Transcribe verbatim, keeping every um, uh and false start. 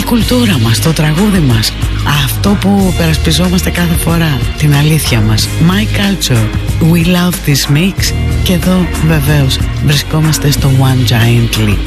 κουλτούρα μας, το τραγούδι μας, αυτό που περασπιζόμαστε κάθε φορά, την αλήθεια μας. My Culture, We Love This Mix. Και εδώ βεβαίως βρισκόμαστε στο One Giant Leap.